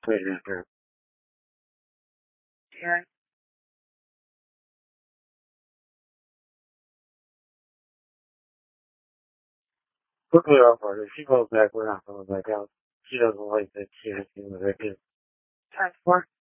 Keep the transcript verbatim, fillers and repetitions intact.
Wait a minute here. Darren? Put me off on it. If she goes back, we're not going back out. She doesn't like that she has to do with that kid. Time for?